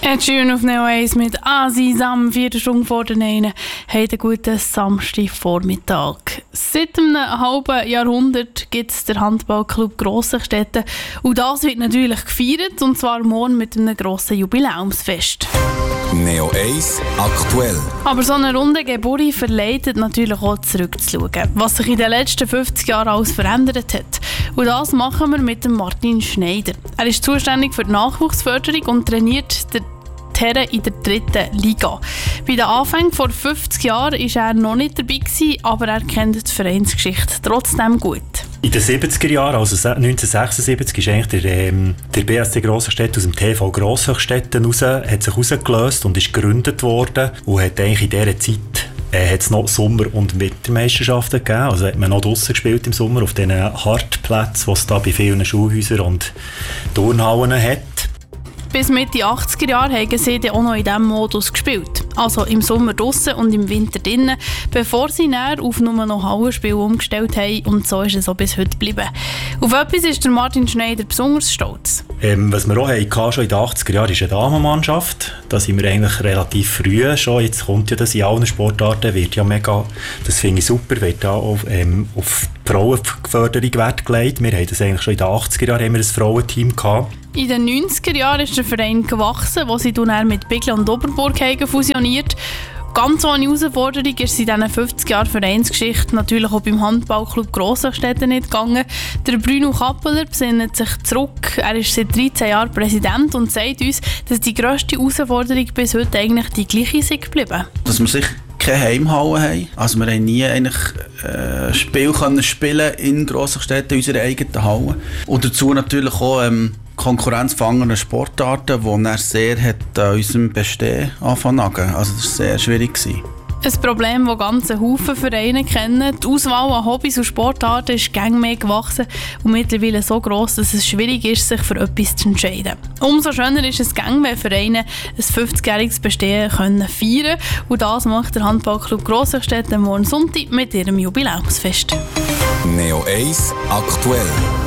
Ed Sheeran auf Neo 1 mit Aziz am 4. Stunde vor den 1. Habt einen guten Samstagvormittag. Seit einem halben Jahrhundert gibt es den Handballclub Grossachstetten. Und das wird natürlich gefeiert, und zwar morgen mit einem grossen Jubiläumsfest. Neo 1 aktuell. Aber so eine runde Geburt verleitet natürlich auch zurückzuschauen, was sich in den letzten 50 Jahren alles verändert hat. Und das machen wir mit dem Martin Schneider. Er ist zuständig für die Nachwuchsförderung und trainiert die Herren in der 3. Liga. Bei den Anfängen vor 50 Jahren war er noch nicht dabei, aber er kennt die Vereinsgeschichte trotzdem gut. In den 70er Jahren, also 1976, ist eigentlich der BSC Grossachstetten aus dem TV Grossachstetten hat sich herausgelöst und ist gegründet worden und hat eigentlich in dieser Zeit hat es noch Sommer- und Wintermeisterschaften gegeben. Also hat man noch draussen gespielt im Sommer auf diesen Hartplätzen, die es da bei vielen Schulhäusern und Turnhallen hat. Bis Mitte 80er Jahre haben sie dann auch noch in diesem Modus gespielt. Also im Sommer draussen und im Winter drinnen, bevor sie dann auf nur noch Hallenspiele umgestellt haben, und so ist es auch bis heute geblieben. Auf etwas ist der Martin Schneider besonders stolz. Was wir auch hatten, schon in den 80er Jahren, ist eine Damenmannschaft. Da sind wir eigentlich relativ früh schon. Jetzt kommt ja das in allen Sportarten, wird ja mega, das finde ich super, wird da auf die Frauenförderung Wert gelegt. Wir haben das eigentlich schon in den 80er Jahren haben wir ein Frauenteam gehabt. In den 90er Jahren ist der Verein gewachsen, wo sie dann mit Biglen und Oberburg fusioniert. Ganz ohne Herausforderung ist es in diesen 50 Jahren Vereinsgeschichte natürlich auch beim Handballclub Grossachstetten nicht gegangen. Der Bruno Kappeler besinnt sich zurück. Er ist seit 13 Jahren Präsident und sagt uns, dass die grösste Herausforderung bis heute eigentlich die gleiche ist geblieben. Dass wir sicher keine Heimhalle haben. Also wir haben nie eigentlich Spiel können spielen in Grossachstetten, in unserer eigenen Halle. Und dazu natürlich auch Konkurrenz von anderen Sportarten, die er sehr hat an unserem Bestehen angefangen. Also das war sehr schwierig. Ein Problem, das ganze Haufen Vereine kennen. Die Auswahl an Hobbys und Sportarten ist gäng mehr gewachsen und mittlerweile so gross, dass es schwierig ist, sich für etwas zu entscheiden. Umso schöner ist es gäng, wenn Vereine ein 50-jähriges Bestehen feiern können. Und das macht der Handballclub Grossachstetten morgen Sonntag mit ihrem Jubiläumsfest. Neo 1 aktuell.